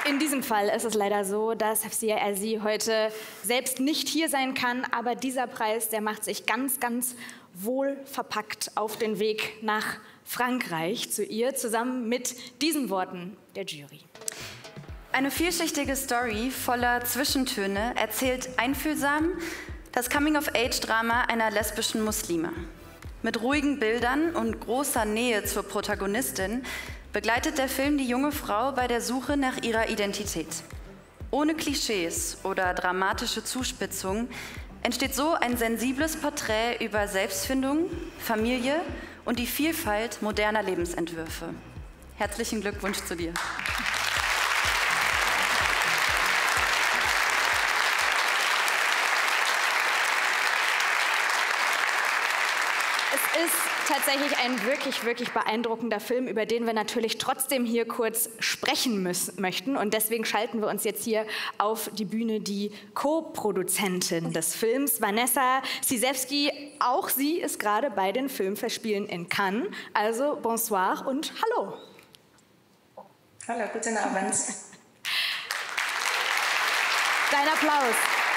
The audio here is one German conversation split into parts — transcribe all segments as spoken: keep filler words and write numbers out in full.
In diesem Fall ist es leider so, dass Hafsia Erzi heute selbst nicht hier sein kann, aber dieser Preis, der macht sich ganz, ganz wohl verpackt auf den Weg nach Frankreich zu ihr, zusammen mit diesen Worten der Jury. Eine vielschichtige Story voller Zwischentöne erzählt einfühlsam das Coming-of-Age-Drama einer lesbischen Muslime. Mit ruhigen Bildern und großer Nähe zur Protagonistin begleitet der Film die junge Frau bei der Suche nach ihrer Identität. Ohne Klischees oder dramatische Zuspitzungen entsteht so ein sensibles Porträt über Selbstfindung, Familie und die Vielfalt moderner Lebensentwürfe. Herzlichen Glückwunsch zu dir. Es ist tatsächlich ein wirklich, wirklich beeindruckender Film, über den wir natürlich trotzdem hier kurz sprechen müssen, möchten. Und deswegen schalten wir uns jetzt hier auf die Bühne die Co-Produzentin des Films, Vanessa Sisewski. Auch sie ist gerade bei den Filmfestspielen in Cannes. Also bonsoir und hallo. Hallo, guten Abend. Dein Applaus.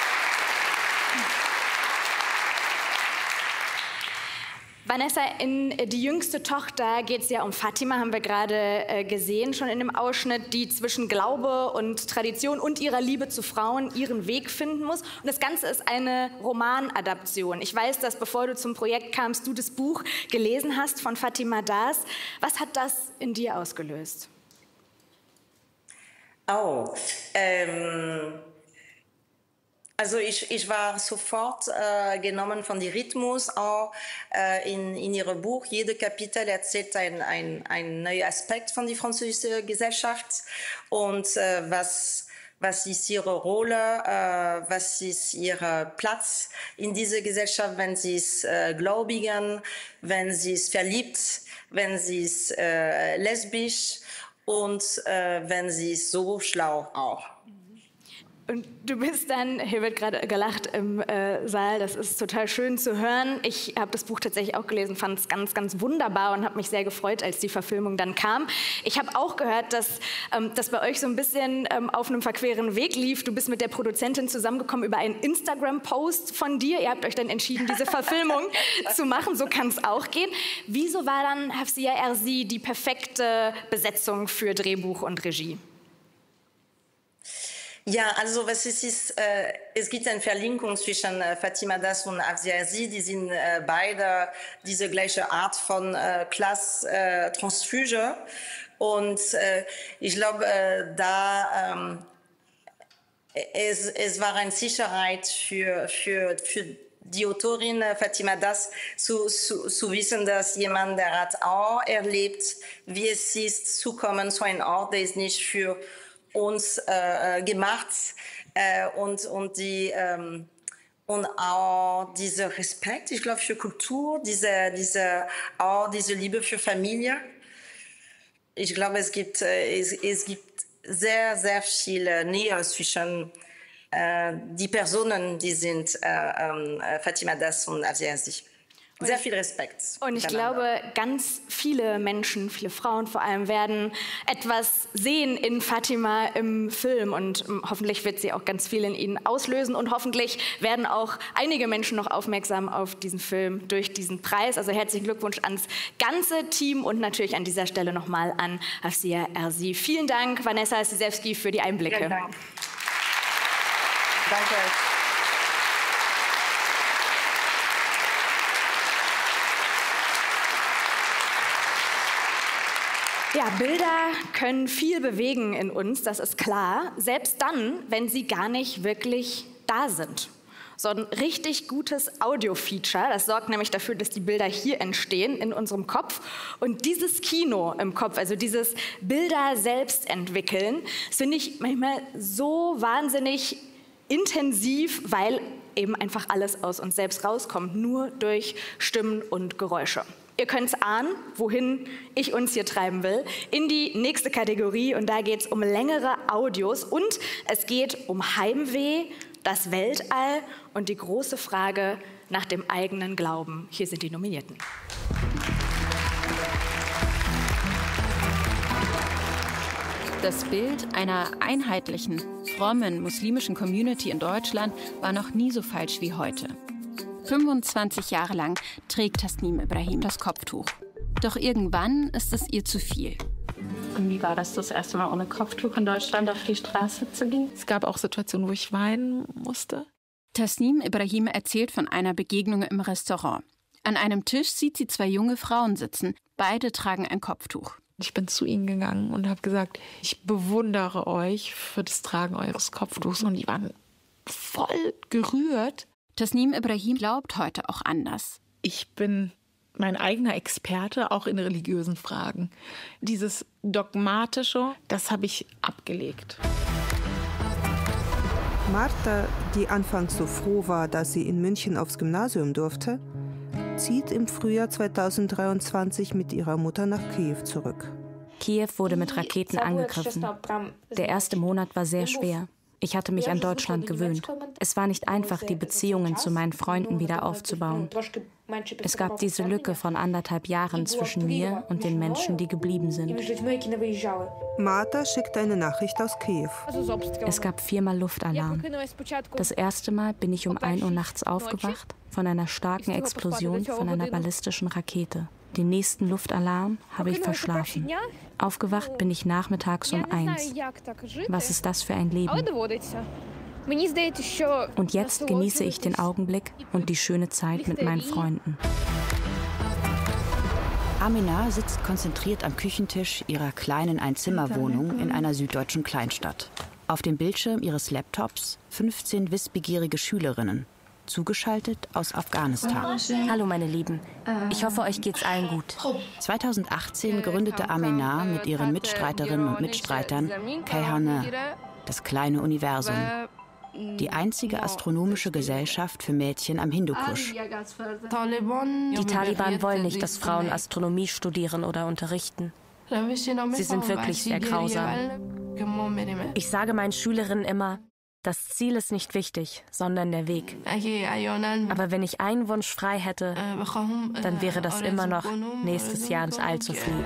Vanessa, in Die jüngste Tochter geht es ja um Fatima, haben wir gerade äh, gesehen, schon in dem Ausschnitt, die zwischen Glaube und Tradition und ihrer Liebe zu Frauen ihren Weg finden muss. Und das Ganze ist eine Romanadaption. Ich weiß, dass bevor du zum Projekt kamst, du das Buch gelesen hast von Fatima Das. Was hat das in dir ausgelöst? Oh, ähm... Also ich, ich war sofort äh, genommen von dem Rhythmus, auch äh, in, in ihrem Buch. Jedes Kapitel erzählt ein, ein, ein neuer Aspekt von der französischen Gesellschaft und äh, was, was ist ihre Rolle, äh, was ist ihr Platz in dieser Gesellschaft, wenn sie ist äh, gläubigen, wenn sie ist verliebt, wenn sie ist äh, lesbisch und äh, wenn sie ist so schlau auch. Und du bist dann, hier wird gerade gelacht im äh, Saal, das ist total schön zu hören. Ich habe das Buch tatsächlich auch gelesen, fand es ganz, ganz wunderbar und habe mich sehr gefreut, als die Verfilmung dann kam. Ich habe auch gehört, dass ähm, das bei euch so ein bisschen ähm, auf einem verqueren Weg lief. Du bist mit der Produzentin zusammengekommen über einen Instagram-Post von dir. Ihr habt euch dann entschieden, diese Verfilmung zu machen. So kann es auch gehen. Wieso war dann Hafsia Erzi die perfekte Besetzung für Drehbuch und Regie? Ja, also was es ist, äh, es gibt eine Verlinkung zwischen äh, Fatima Das und Hafsia Erzi. Die sind äh, beide diese gleiche Art von äh, Class-Transfuge. Äh, und äh, ich glaube, äh, da ähm, es, es war eine Sicherheit für, für, für die Autorin äh, Fatima Das zu, zu, zu wissen, dass jemand, der hat auch erlebt, wie es ist, zu kommen zu einem Ort, der ist nicht für uns äh, gemacht äh, und, und, die, ähm, und auch dieser Respekt, ich glaube, für Kultur, diese, diese, auch diese Liebe für Familie. Ich glaube, es gibt, äh, es, es gibt sehr, sehr viel Nähe zwischen äh, die Personen, die sind äh, äh, Fatima Das und Hafsia Erzi. Sehr viel Respekt. Und ich glaube, ganz viele Menschen, viele Frauen vor allem, werden etwas sehen in Fatima im Film. Und hoffentlich wird sie auch ganz viel in ihnen auslösen. Und hoffentlich werden auch einige Menschen noch aufmerksam auf diesen Film durch diesen Preis. Also herzlichen Glückwunsch ans ganze Team und natürlich an dieser Stelle nochmal an Hafsia Erzi. Vielen Dank, Vanessa Sisewski, für die Einblicke. Vielen Dank. Danke euch. Ja, Bilder können viel bewegen in uns, das ist klar, selbst dann, wenn sie gar nicht wirklich da sind. So ein richtig gutes Audio-Feature, das sorgt nämlich dafür, dass die Bilder hier entstehen in unserem Kopf. Und dieses Kino im Kopf, also dieses Bilder selbst entwickeln, das finde ich manchmal so wahnsinnig intensiv, weil eben einfach alles aus uns selbst rauskommt, nur durch Stimmen und Geräusche. Ihr könnt es ahnen, wohin ich uns hier treiben will, in die nächste Kategorie. Und da geht es um längere Audios und es geht um Heimweh, das Weltall und die große Frage nach dem eigenen Glauben. Hier sind die Nominierten. Das Bild einer einheitlichen, frommen muslimischen Community in Deutschland war noch nie so falsch wie heute. fünfundzwanzig Jahre lang trägt Tasnim Ibrahim das Kopftuch. Doch irgendwann ist es ihr zu viel. Und wie war das, das erste Mal ohne Kopftuch in Deutschland auf die Straße zu gehen? Es gab auch Situationen, wo ich weinen musste. Tasnim Ibrahim erzählt von einer Begegnung im Restaurant. An einem Tisch sieht sie zwei junge Frauen sitzen. Beide tragen ein Kopftuch. Ich bin zu ihnen gegangen und habe gesagt, ich bewundere euch für das Tragen eures Kopftuchs. Und die waren voll gerührt. Tasnim Ibrahim glaubt heute auch anders. Ich bin mein eigener Experte, auch in religiösen Fragen. Dieses Dogmatische, das habe ich abgelegt. Marta, die anfangs so froh war, dass sie in München aufs Gymnasium durfte, zieht im Frühjahr zweitausenddreiundzwanzig mit ihrer Mutter nach Kiew zurück. Kiew wurde mit Raketen angegriffen. Der erste Monat war sehr schwer. Ich hatte mich an Deutschland gewöhnt. Es war nicht einfach, die Beziehungen zu meinen Freunden wieder aufzubauen. Es gab diese Lücke von anderthalb Jahren zwischen mir und den Menschen, die geblieben sind. Marta schickt eine Nachricht aus Kiew. Es gab viermal Luftalarm. Das erste Mal bin ich um ein Uhr nachts aufgewacht von einer starken Explosion von einer ballistischen Rakete. Den nächsten Luftalarm habe ich verschlafen. Aufgewacht bin ich nachmittags um eins. Was ist das für ein Leben? Und jetzt genieße ich den Augenblick und die schöne Zeit mit meinen Freunden. Amina sitzt konzentriert am Küchentisch ihrer kleinen Einzimmerwohnung in einer süddeutschen Kleinstadt. Auf dem Bildschirm ihres Laptops fünfzehn wissbegierige Schülerinnen, zugeschaltet aus Afghanistan. Hallo meine Lieben, ich hoffe, euch geht's allen gut. zweitausendachtzehn gründete Amina mit ihren Mitstreiterinnen und Mitstreitern Kayhane, das kleine Universum, die einzige astronomische Gesellschaft für Mädchen am Hindukusch. Die Taliban wollen nicht, dass Frauen Astronomie studieren oder unterrichten. Sie sind wirklich sehr grausam. Ich sage meinen Schülerinnen immer, das Ziel ist nicht wichtig, sondern der Weg. Aber wenn ich einen Wunsch frei hätte, dann wäre das immer noch, nächstes Jahr ins All zu fliegen.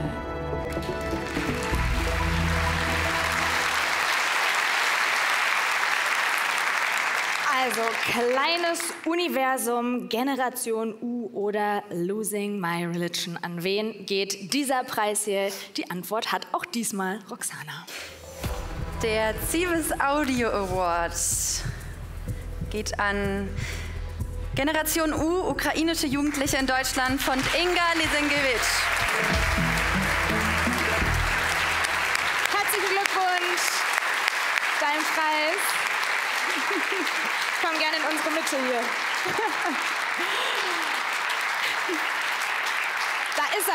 Also, kleines Universum, Generation U oder Losing My Religion. An wen geht dieser Preis hier? Die Antwort hat auch diesmal Roxana. Der Cibes Audio Award geht an Generation U, ukrainische Jugendliche in Deutschland von Inga Lisenkiewicz. Herzlichen Glückwunsch, dein Preis. Komm gerne in unsere Mitte hier. Da ist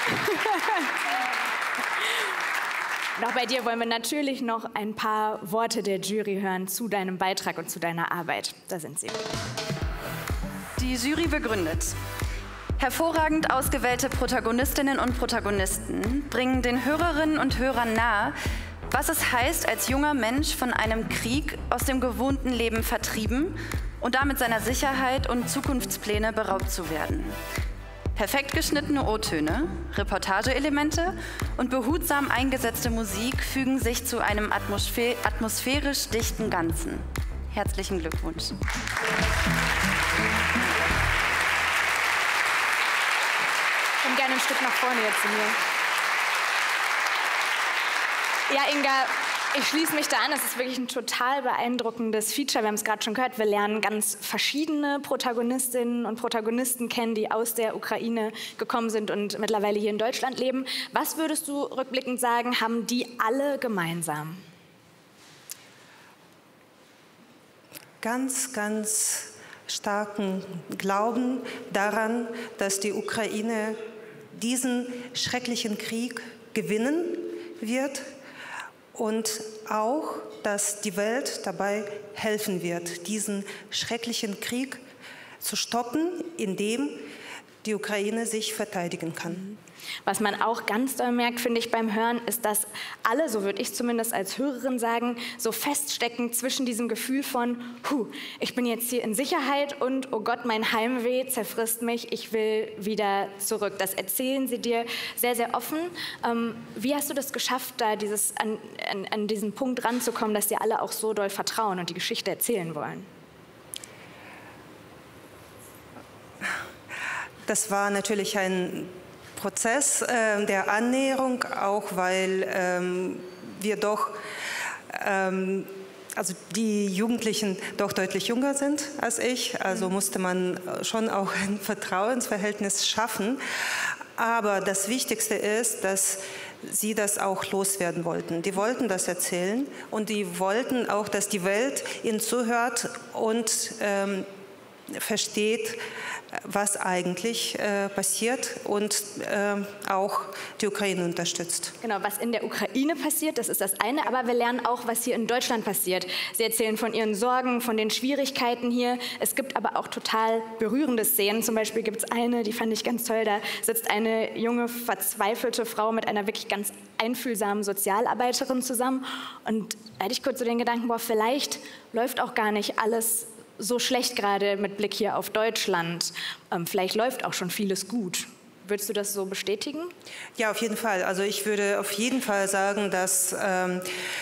er. Auch bei dir wollen wir natürlich noch ein paar Worte der Jury hören zu deinem Beitrag und zu deiner Arbeit. Da sind sie. Die Jury begründet: Hervorragend ausgewählte Protagonistinnen und Protagonisten bringen den Hörerinnen und Hörern nahe, was es heißt, als junger Mensch von einem Krieg aus dem gewohnten Leben vertrieben und damit seiner Sicherheit und Zukunftspläne beraubt zu werden. Perfekt geschnittene O-Töne, Reportageelemente und behutsam eingesetzte Musik fügen sich zu einem atmosphä- atmosphärisch dichten Ganzen. Herzlichen Glückwunsch. Komm gerne ein Stück nach vorne jetzt zu mir. Ja, Inga, ich schließe mich da an. Es ist wirklich ein total beeindruckendes Feature. Wir haben es gerade schon gehört. Wir lernen ganz verschiedene Protagonistinnen und Protagonisten kennen, die aus der Ukraine gekommen sind und mittlerweile hier in Deutschland leben. Was würdest du rückblickend sagen, haben die alle gemeinsam? Ganz, ganz starken Glauben daran, dass die Ukraine diesen schrecklichen Krieg gewinnen wird. Und auch, dass die Welt dabei helfen wird, diesen schrecklichen Krieg zu stoppen, indem die Ukraine sich verteidigen kann. Was man auch ganz doll merkt, finde ich, beim Hören, ist, dass alle, so würde ich zumindest als Hörerin sagen, so feststecken zwischen diesem Gefühl von, huh, ich bin jetzt hier in Sicherheit und, oh Gott, mein Heimweh zerfrisst mich, ich will wieder zurück. Das erzählen sie dir sehr, sehr offen. Ähm, wie hast du das geschafft, da dieses, an, an, an diesen Punkt ranzukommen, dass dir alle auch so doll vertrauen und die Geschichte erzählen wollen? Das war natürlich ein Prozess äh, der Annäherung, auch weil ähm, wir doch, ähm, also die Jugendlichen doch deutlich jünger sind als ich, also musste man schon auch ein Vertrauensverhältnis schaffen. Aber das Wichtigste ist, dass sie das auch loswerden wollten. Die wollten das erzählen und die wollten auch, dass die Welt ihnen zuhört und ähm, versteht, was eigentlich äh, passiert und äh, auch die Ukraine unterstützt. Genau, was in der Ukraine passiert, das ist das eine, aber wir lernen auch, was hier in Deutschland passiert. Sie erzählen von ihren Sorgen, von den Schwierigkeiten hier. Es gibt aber auch total berührende Szenen. Zum Beispiel gibt es eine, die fand ich ganz toll, da sitzt eine junge, verzweifelte Frau mit einer wirklich ganz einfühlsamen Sozialarbeiterin zusammen und da hatte ich kurz so den Gedanken, boah, vielleicht läuft auch gar nicht alles so schlecht gerade mit Blick hier auf Deutschland. Ähm, vielleicht läuft auch schon vieles gut. Würdest du das so bestätigen? Ja, auf jeden Fall. Also ich würde auf jeden Fall sagen, dass ähm,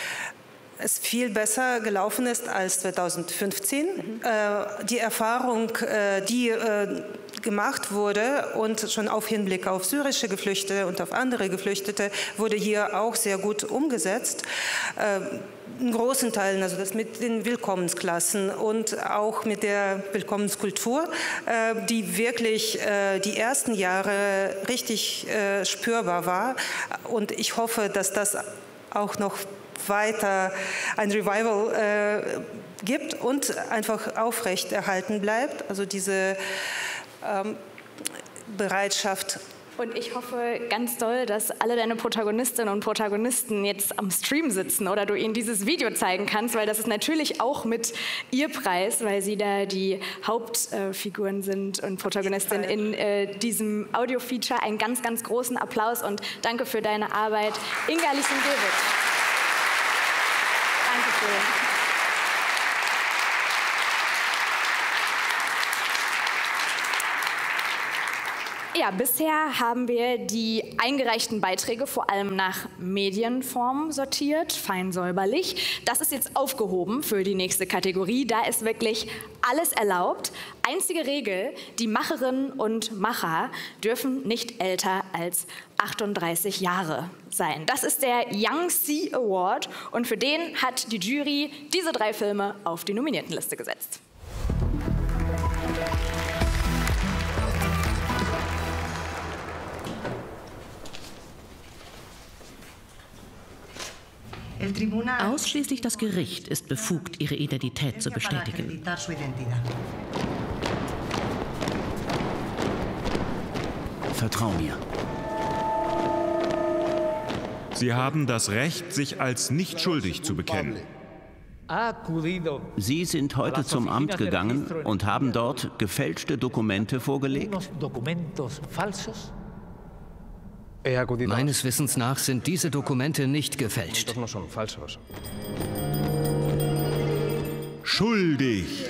es viel besser gelaufen ist als zweitausendfünfzehn. Mhm. Äh, die Erfahrung, äh, die äh, gemacht wurde und schon auf Hinblick auf syrische Geflüchtete und auf andere Geflüchtete wurde hier auch sehr gut umgesetzt. Äh, in großen Teilen, also das mit den Willkommensklassen und auch mit der Willkommenskultur, äh, die wirklich äh, die ersten Jahre richtig äh, spürbar war. Und ich hoffe, dass das auch noch weiter ein Revival äh, gibt und einfach aufrechterhalten bleibt. Also diese ähm, Bereitschaft. Und ich hoffe ganz doll, dass alle deine Protagonistinnen und Protagonisten jetzt am Stream sitzen oder du ihnen dieses Video zeigen kannst, weil das ist natürlich auch mit ihr Preis, weil sie da die Hauptfiguren äh, sind und Protagonistinnen in äh, diesem Audio-Feature. Einen ganz, ganz großen Applaus und danke für deine Arbeit, Inga Lisenkiewicz. Dankeschön. Ja, bisher haben wir die eingereichten Beiträge vor allem nach Medienform sortiert, fein säuberlich. Das ist jetzt aufgehoben für die nächste Kategorie. Da ist wirklich alles erlaubt. Einzige Regel, die Macherinnen und Macher dürfen nicht älter als achtunddreißig Jahre sein. Das ist der Young Sea Award und für den hat die Jury diese drei Filme auf die Nominiertenliste gesetzt. Ausschließlich das Gericht ist befugt, ihre Identität zu bestätigen. Vertrau mir. Sie haben das Recht, sich als nicht schuldig zu bekennen. Sie sind heute zum Amt gegangen und haben dort gefälschte Dokumente vorgelegt? Meines Wissens nach sind diese Dokumente nicht gefälscht. Schuldig!